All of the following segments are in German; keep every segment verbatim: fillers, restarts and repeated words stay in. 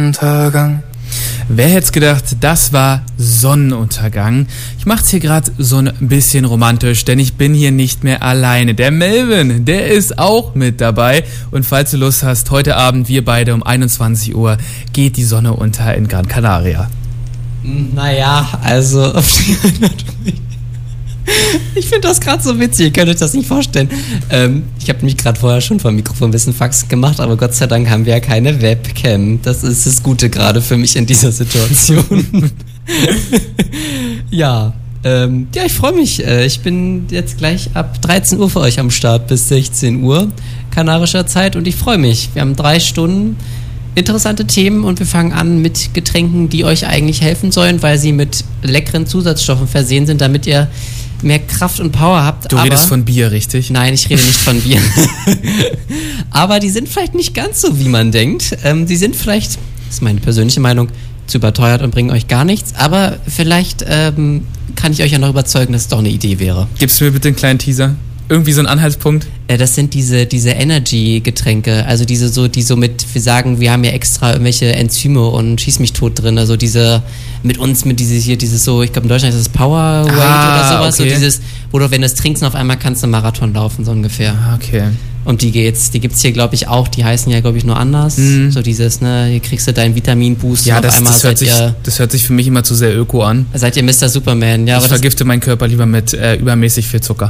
Sonnenuntergang. Wer hätte gedacht, das war Sonnenuntergang. Ich mach's hier gerade so ein bisschen romantisch, denn ich bin hier nicht mehr alleine. Der Melvin, der ist auch mit dabei. Und falls du Lust hast, heute Abend, wir beide um einundzwanzig Uhr, geht die Sonne unter in Gran Canaria. Naja, also... Ich finde das gerade so witzig, ihr könnt euch das nicht vorstellen. Ähm, ich habe mich gerade vorher schon vom Mikrofon ein bisschen Fax gemacht, aber Gott sei Dank haben wir ja keine Webcam. Das ist das Gute gerade für mich in dieser Situation. ja, ähm, ja, ich freue mich. Äh, ich bin jetzt gleich ab dreizehn Uhr für euch am Start bis sechzehn Uhr kanarischer Zeit und ich freue mich. Wir haben drei Stunden interessante Themen und wir fangen an mit Getränken, die euch eigentlich helfen sollen, weil sie mit leckeren Zusatzstoffen versehen sind, damit ihr mehr Kraft und Power habt. Du aber, redest von Bier, richtig? Nein, ich rede nicht von Bier. Aber die sind vielleicht nicht ganz so, wie man denkt. Ähm, die sind vielleicht, das ist meine persönliche Meinung, zu überteuert und bringen euch gar nichts. Aber vielleicht ähm, kann ich euch ja noch überzeugen, dass es doch eine Idee wäre. Gibst du mir bitte einen kleinen Teaser? Irgendwie so ein Anhaltspunkt? Äh, das sind diese, diese Energy-Getränke, also diese so, die so mit, wir sagen, wir haben ja extra irgendwelche Enzyme und schieß mich tot drin, also diese, mit uns, mit dieses hier, dieses so, ich glaube in Deutschland ist das Powerade ah, oder sowas, okay. so dieses, wo du, wenn du es trinkst, auf einmal kannst du einen Marathon laufen, so ungefähr. Okay. Und die geht's, die gibt's hier, glaube ich, auch, die heißen ja, glaube ich, nur anders. Mhm. So dieses, ne, hier kriegst du deinen Vitamin-Boost ja, und das, auf einmal das hört seid sich, ihr... das hört sich für mich immer zu sehr öko an. Seid ihr Mister Superman, ja. Ich aber vergifte meinen Körper lieber mit äh, übermäßig viel Zucker.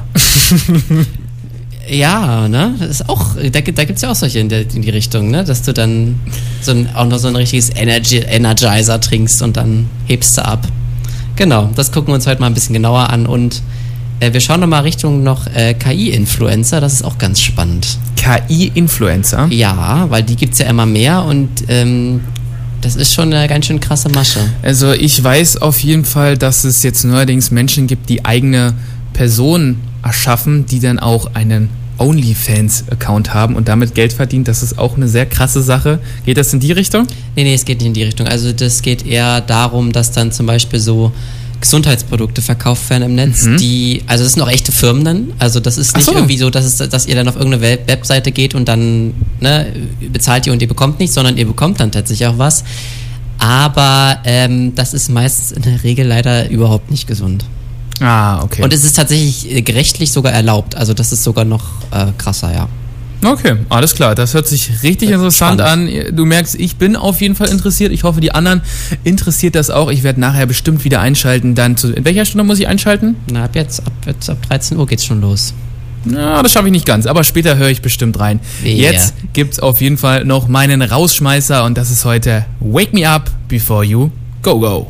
Ja, ne, das ist auch, da, da gibt's ja auch solche in, der, in die Richtung, ne, dass du dann so ein, auch noch so ein richtiges Energy, Energizer trinkst und dann hebst du ab. Genau, das gucken wir uns heute mal ein bisschen genauer an und äh, wir schauen nochmal Richtung noch äh, K I-Influencer, das ist auch ganz spannend. K I-Influencer? Ja, weil die gibt's ja immer mehr und ähm, das ist schon eine ganz schön krasse Masche. Also ich weiß auf jeden Fall, dass es jetzt neuerdings Menschen gibt, die eigene Personen erschaffen, die dann auch einen OnlyFans-Account haben und damit Geld verdienen. Das ist auch eine sehr krasse Sache. Geht das in die Richtung? Nee, nee, es geht nicht in die Richtung. Also das geht eher darum, dass dann zum Beispiel so Gesundheitsprodukte verkauft werden im Netz, mhm. die, also das sind auch echte Firmen dann, also das ist nicht so. irgendwie so, dass, es, dass ihr dann auf irgendeine Web- Webseite geht und dann ne, bezahlt ihr und ihr bekommt nichts, sondern ihr bekommt dann tatsächlich auch was. Aber ähm, das ist meistens in der Regel leider überhaupt nicht gesund. Ah, okay. Und es ist tatsächlich gerechtlich sogar erlaubt. Also das ist sogar noch äh, krasser, ja. Okay, alles klar. Das hört sich richtig interessant an. Du merkst, ich bin auf jeden Fall interessiert. Ich hoffe, die anderen interessiert das auch. Ich werde nachher bestimmt wieder einschalten. Dann zu, in welcher Stunde muss ich einschalten? Na, ab jetzt, ab, jetzt, ab dreizehn Uhr geht's schon los. Na, das schaffe ich nicht ganz, aber später höre ich bestimmt rein. Yeah. Jetzt gibt's auf jeden Fall noch meinen Rausschmeißer und das ist heute Wake Me Up Before You Go Go.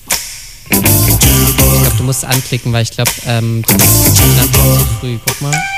Ich glaube, du musst anklicken, weil ich glaube, ähm, du bist zu früh. Guck mal.